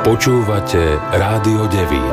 Počúvate Rádio Devín.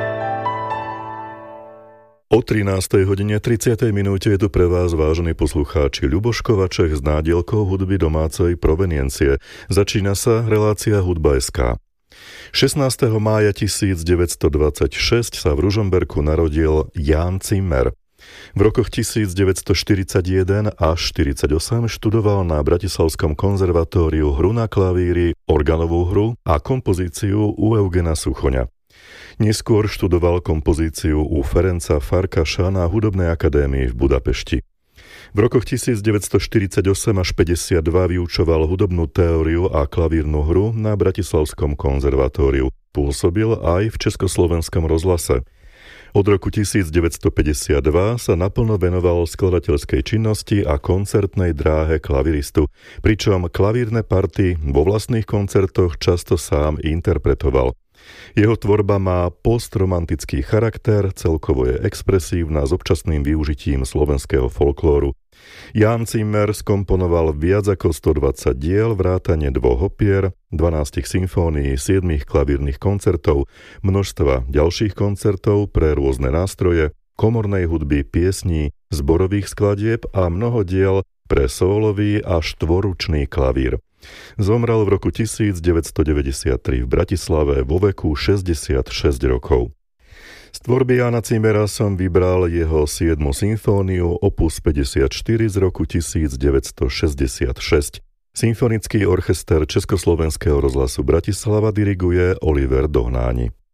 O 13:30 je tu pre vás, vážení poslucháči, Ľuboš Kovaček s nádielkou hudby domácej proveniencie. Začína sa relácia Hudba.sk. 16. mája 1926 sa v Ružomberku narodil Ján Zimmer. V rokoch 1941 až 1948 študoval na Bratislavskom konzervatóriu hru na klavíri, organovú hru a kompozíciu u Eugena Suchoňa. Neskôr študoval kompozíciu u Ferenca Farkaša na Hudobnej akadémii v Budapešti. V rokoch 1948 až 52 vyučoval hudobnú teóriu a klavírnu hru na Bratislavskom konzervatóriu. Pôsobil aj v Československom rozhlase. Od roku 1952 sa naplno venoval skladateľskej činnosti a koncertnej dráhe klaviristu, pričom klavírne party vo vlastných koncertoch často sám interpretoval. Jeho tvorba má postromantický charakter, celkovo je expresívna s občasným využitím slovenského folklóru. Ján Zimmer skomponoval viac ako 120 diel, vrátane 2 opier, 12 symfónií, 7 klavírnych koncertov, množstva ďalších koncertov pre rôzne nástroje, komornej hudby, piesní, zborových skladieb a mnoho diel pre sólový a štvorručný klavír. Zomrel v roku 1993 v Bratislave vo veku 66 rokov. Z tvorby Jána Zimmera som vybral jeho 7. symfóniu opus 54 z roku 1966. Symfonický orchester Československého rozhlasu Bratislava diriguje Oliver Dohnáni.